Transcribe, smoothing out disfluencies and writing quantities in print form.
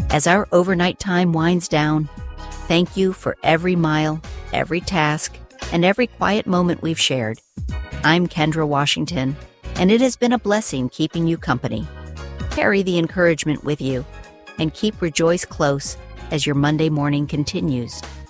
As our overnight time winds down, thank you for every mile, every task, and every quiet moment we've shared. I'm Kendra Washington, and it has been a blessing keeping you company. Carry the encouragement with you, and keep Rejoice close as your Monday morning continues.